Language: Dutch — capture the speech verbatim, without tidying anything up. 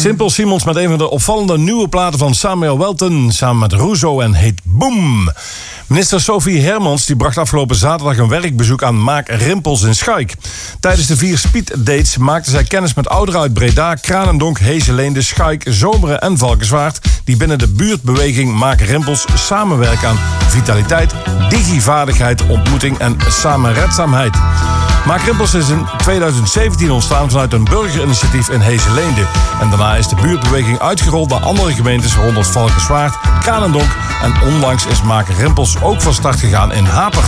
Simple Simons met een van de opvallende nieuwe platen van Samuel Welton samen met Russo en heet Boom. Minister Sophie Hermans die bracht afgelopen zaterdag een werkbezoek aan Maak Rimpels in Schaik. Tijdens de vier speeddates maakte zij kennis met ouderen uit Breda, Kranendonk, Heeseleende, Schaik, Zomeren en Valkenswaard die binnen de buurtbeweging Maak Rimpels samenwerken aan vitaliteit, digivaardigheid, ontmoeting en samenredzaamheid. Maak Rimpels is in tweeduizend zeventien ontstaan vanuit een burgerinitiatief in Heeseleende. En daarna is de buurtbeweging uitgerold naar andere gemeentes rond het Valkenswaard, Kranendonk en onlangs is Maak Rimpels ook van start gegaan in Hapert.